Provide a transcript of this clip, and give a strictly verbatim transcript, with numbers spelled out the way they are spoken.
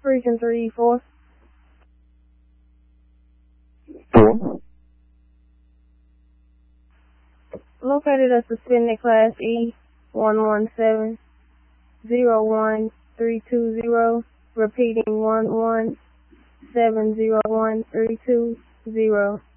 Freaking three, four. Four. Located at suspended class E one one seven zero one three two zero. Repeating one one seven zero one three two zero.